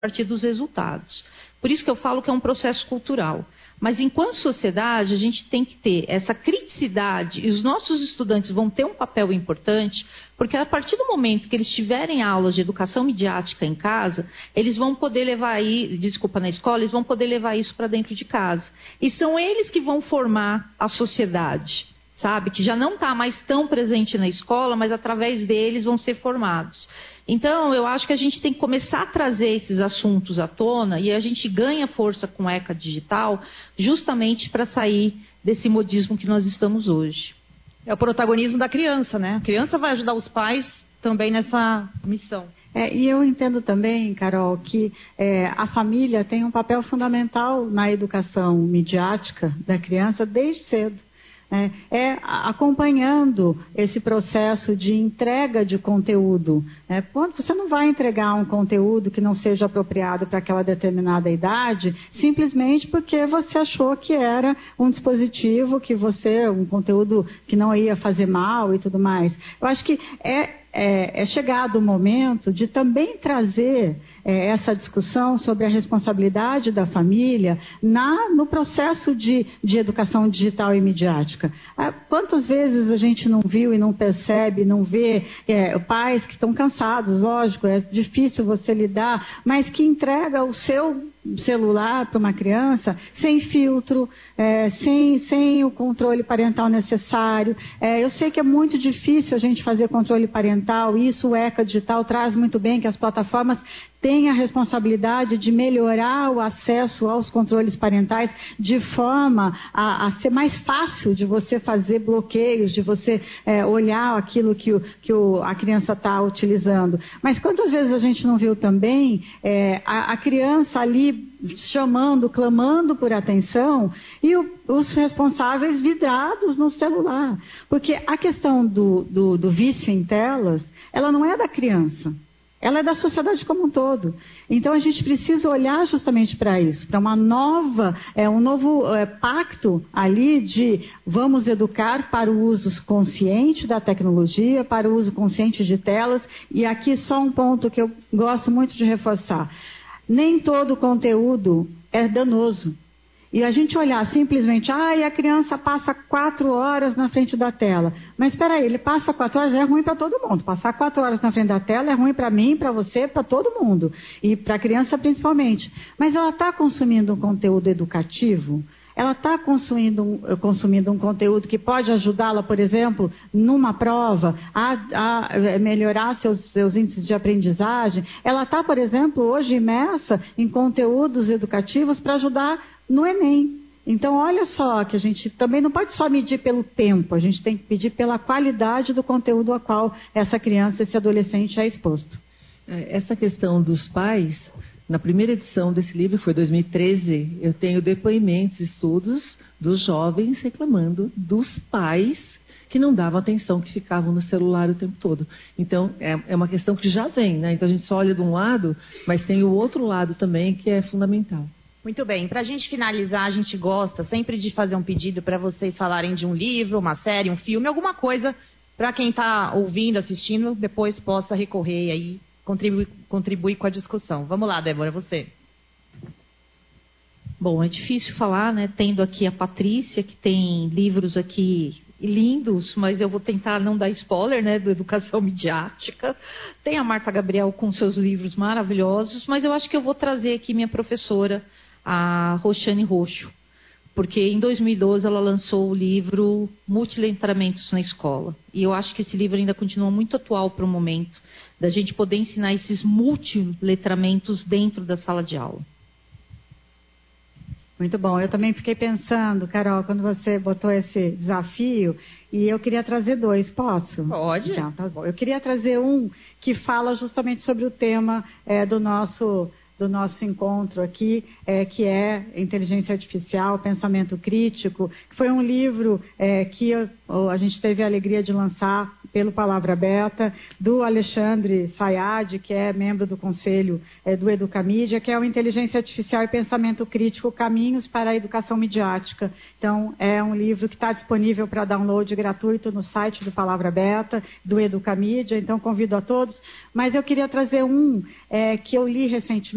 partir dos resultados. Por isso que eu falo que é um processo cultural. Mas enquanto sociedade, a gente tem que ter essa criticidade, e os nossos estudantes vão ter um papel importante, porque a partir do momento que eles tiverem aulas de educação midiática em casa, eles vão poder levar na escola, eles vão poder levar isso para dentro de casa. E são eles que vão formar a sociedade, sabe? Que já não está mais tão presente na escola, mas através deles vão ser formados. Então, eu acho que a gente tem que começar a trazer esses assuntos à tona e a gente ganha força com a ECA Digital justamente para sair desse modismo que nós estamos hoje. É o protagonismo da criança, né? A criança vai ajudar os pais também nessa missão. E eu entendo também, Carol, que a família tem um papel fundamental na educação midiática da criança desde cedo. Acompanhando esse processo de entrega de conteúdo. Você não vai entregar um conteúdo que não seja apropriado para aquela determinada idade, simplesmente porque você achou que era um dispositivo, um conteúdo que não ia fazer mal e tudo mais. Eu acho que é chegado o momento de também trazer essa discussão sobre a responsabilidade da família no processo de educação digital e midiática. Quantas vezes a gente não viu e não percebe, não vê pais que estão cansados, lógico, é difícil você lidar, mas que entrega o seu celular para uma criança sem filtro, sem o controle parental necessário. Eu sei que é muito difícil a gente fazer controle parental, isso o ECA Digital traz muito bem, que as plataformas têm a responsabilidade de melhorar o acesso aos controles parentais de forma a ser mais fácil de você fazer bloqueios, de você olhar aquilo que a criança está utilizando. Mas quantas vezes a gente não viu também a criança ali chamando, clamando por atenção e os responsáveis vidrados no celular? Porque a questão do vício em telas, ela não é da criança. Ela é da sociedade como um todo. Então, a gente precisa olhar justamente para isso, para um novo pacto ali de vamos educar para o uso consciente da tecnologia, para o uso consciente de telas. E aqui só um ponto que eu gosto muito de reforçar. Nem todo conteúdo é danoso. E a gente olhar simplesmente, a criança passa 4 horas na frente da tela. Mas espera aí, ele passa 4 horas, é ruim para todo mundo. Passar 4 horas na frente da tela é ruim para mim, para você, para todo mundo. E para a criança principalmente. Mas ela está consumindo um conteúdo educativo? Ela está consumindo um conteúdo que pode ajudá-la, por exemplo, numa prova, a melhorar seus índices de aprendizagem? Ela está, por exemplo, hoje imersa em conteúdos educativos para ajudar no Enem. Então, olha só, que a gente também não pode só medir pelo tempo, a gente tem que medir pela qualidade do conteúdo a qual essa criança, esse adolescente é exposto. Essa questão dos pais... Na primeira edição desse livro, foi 2013, eu tenho depoimentos, estudos dos jovens reclamando dos pais que não davam atenção, que ficavam no celular o tempo todo. Então, é uma questão que já vem, né? Então, a gente só olha de um lado, mas tem o outro lado também que é fundamental. Muito bem. Para a gente finalizar, a gente gosta sempre de fazer um pedido para vocês falarem de um livro, uma série, um filme, alguma coisa para quem está ouvindo, assistindo, depois possa recorrer aí. Contribuir com a discussão. Vamos lá, Débora, você. Bom, é difícil falar, né? Tendo aqui a Patrícia, que tem livros aqui lindos, mas eu vou tentar não dar spoiler, né? Do Educação Midiática. Tem a Marta Gabriel com seus livros maravilhosos, mas eu acho que eu vou trazer aqui minha professora, a Roxane Roxo, porque em 2012 ela lançou o livro Multiletramentos na Escola. E eu acho que esse livro ainda continua muito atual para o momento, da gente poder ensinar esses multiletramentos dentro da sala de aula. Muito bom. Eu também fiquei pensando, Carol, quando você botou esse desafio, e eu queria trazer 2, posso? Pode. Então, tá bom. Eu queria trazer um que fala justamente sobre o tema do nosso encontro aqui, que é Inteligência Artificial, Pensamento Crítico, que foi um livro que a gente teve a alegria de lançar pelo Palavra Aberta, do Alexandre Sayad, que é membro do Conselho do Educamídia, que é o Inteligência Artificial e Pensamento Crítico, Caminhos para a Educação Midiática. Então, é um livro que está disponível para download gratuito no site do Palavra Aberta, do Educamídia, então convido a todos. Mas eu queria trazer um que eu li recentemente,